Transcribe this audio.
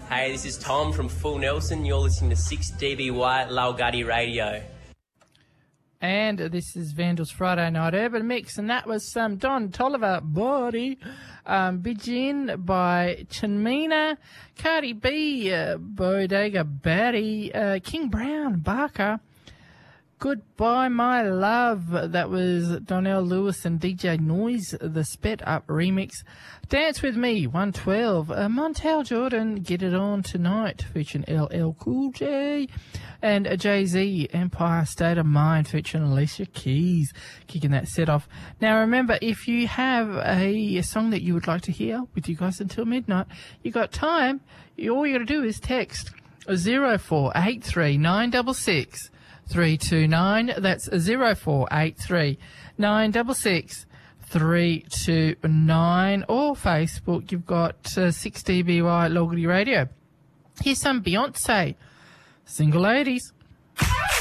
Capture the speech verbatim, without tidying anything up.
Hey, this is Tom from Full Nelson. You're listening to six D B Y Lalgadi Radio. And this is Vandals Friday Night Urban Mix, and that was um, Don Tolliver, Body, um, Bijin by Chanmina, Cardi B, uh, Bodega Batty, uh, King Brown, Barker, Goodbye My Love, that was Donnell Lewis and D J Noise, the Sped Up remix. Dance With Me, one twelve, uh, Montel Jordan, Get It On Tonight, featuring L L Cool J, and uh, Jay-Z, Empire State of Mind, featuring Alicia Keys, kicking that set off. Now remember, if you have a, a song that you would like to hear with you guys until midnight, you got time, you, all you got to do is text zero four eight three nine six six three two nine. That's zero four eight three nine six six three two nine, or Facebook, you've got uh, six D B Y Lalgadi Radio. Here's some Beyonce, Single Ladies.